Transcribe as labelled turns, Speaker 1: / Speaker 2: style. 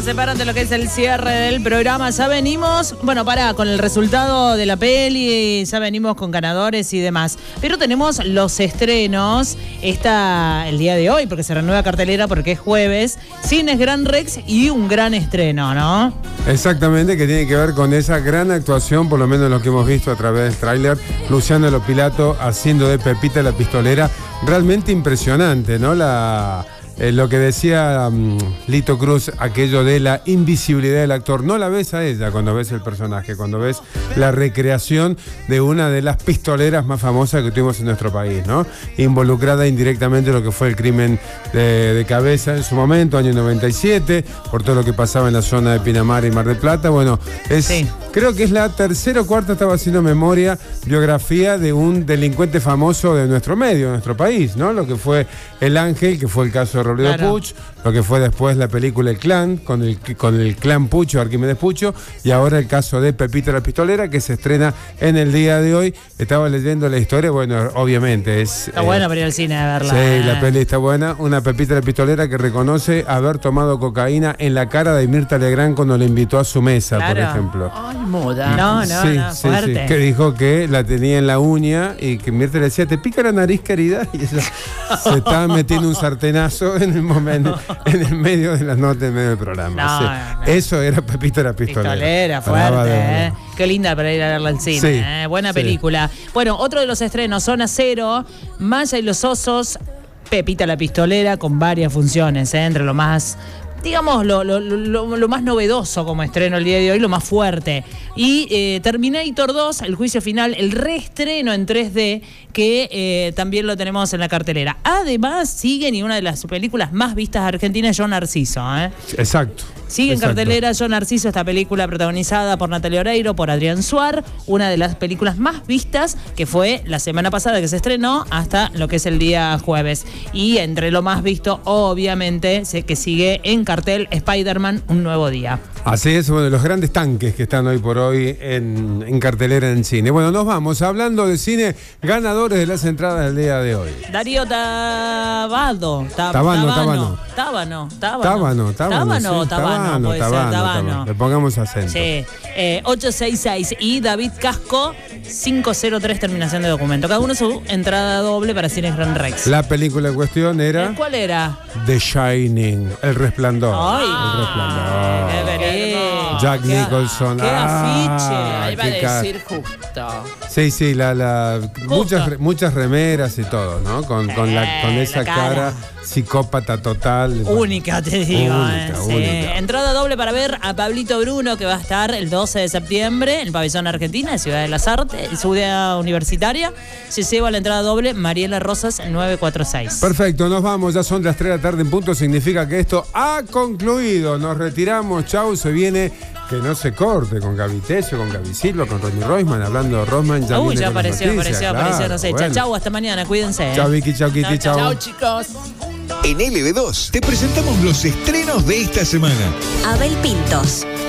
Speaker 1: separan de lo que es el cierre del programa. Ya venimos, con el resultado de la peli, ya venimos con ganadores y demás. Pero tenemos los estrenos el día de hoy, porque se renueva cartelera, porque es jueves. Cines Gran Rex y un gran estreno, ¿no?
Speaker 2: Exactamente, que tiene que ver con esa gran actuación, por lo menos lo que hemos visto a través del tráiler. Luciano Lopilato haciendo de Pepita la Pistolera. Realmente impresionante, ¿no? Lo que decía Lito Cruz, aquello de la invisibilidad del actor. No la ves a ella cuando ves el personaje, cuando ves la recreación de una de las pistoleras más famosas que tuvimos en nuestro país, ¿no? Involucrada indirectamente en lo que fue el crimen de Cabeza en su momento, año 97, por todo lo que pasaba en la zona de Pinamar y Mar del Plata. Bueno, creo que es la tercera o cuarta, estaba haciendo memoria, biografía de un delincuente famoso de nuestro medio, de nuestro país, ¿no? Lo que fue El Ángel, que fue el caso de Robledo Puch, lo que fue después la película El Clan, con el clan Pucho, Arquímedes Pucho, y ahora el caso de Pepita la Pistolera, que se estrena en el día de hoy. Estaba leyendo la historia, bueno, obviamente está
Speaker 1: buena para ir al cine a verla.
Speaker 2: Sí, la peli está buena. Una Pepita la Pistolera que reconoce haber tomado cocaína en la cara de Mirta Legrand cuando le invitó a su mesa, por ejemplo.
Speaker 1: Ay, moda. No, fuerte.
Speaker 2: Sí, que dijo que la tenía en la uña y que Mirta le decía, ¿te pica la nariz, querida? Y ella se estaba metiendo un sartenazo en el momento, en el medio de la nota, en medio del programa. Eso era Pepita la Pistolera.
Speaker 1: Pistolera, fuerte, Qué linda para ir a verla al cine, Buena película. Bueno, otro de los estrenos, Zona Cero, Maya y los Osos, Pepita la Pistolera, con varias funciones, entre lo más, digamos, lo más novedoso como estreno el día de hoy, lo más fuerte. Y Terminator 2, el juicio final, el reestreno en 3D, que también lo tenemos en la cartelera. Además, siguen, y una de las películas más vistas argentinas, Yo Narciso.
Speaker 2: Exacto.
Speaker 1: Sigue en cartelera Yo Narciso, esta película protagonizada por Natalia Oreiro, por Adrián Suar, una de las películas más vistas, que fue la semana pasada que se estrenó, hasta lo que es el día jueves. Y entre lo más visto, obviamente, sé que sigue en cartel Spider-Man, Un Nuevo Día.
Speaker 2: Así es, bueno, los grandes tanques que están hoy por hoy en cartelera en cine. Bueno, nos vamos hablando de cine, ganadores de las entradas del día de hoy.
Speaker 1: Darío Tábano.
Speaker 2: Le pongamos acento.
Speaker 1: Sí, 866 y David Casco 503, terminación de documento. Cada uno su entrada doble para Cines Gran Rex.
Speaker 2: La película en cuestión era...
Speaker 1: ¿Cuál era?
Speaker 2: The Shining, El Resplandor.
Speaker 1: ¡Ay!
Speaker 2: El Resplandor.
Speaker 1: ¡Qué veré!
Speaker 2: Jack Nicholson.
Speaker 1: ¡Qué afiche!
Speaker 3: Iba a decir justo.
Speaker 2: Sí, muchas remeras y todo, ¿no? Con esa cara psicópata total.
Speaker 1: Única, te digo.
Speaker 2: Única.
Speaker 1: Entrada doble para ver a Pablito Bruno, que va a estar el 12 de septiembre en el Pabellón Argentina, en Ciudad de las Artes, Ciudad Universitaria. Se lleva la entrada doble Mariela Rosas 946.
Speaker 2: Perfecto, nos vamos, ya son las 3 de la tarde en punto, significa que esto ha concluido. Nos retiramos, chau, se viene Que No Se Corte con Gaby Tesio, con Gaby Silva, con Ronnie Roisman, hablando de Roisman.
Speaker 1: Ya apareció, no sé. Bueno. Chau, hasta mañana, cuídense.
Speaker 2: Chau, Vicky, chau, Kitty, chau.
Speaker 3: Chau, chicos.
Speaker 4: En LB2 te presentamos los estrenos de esta semana.
Speaker 5: Abel Pintos.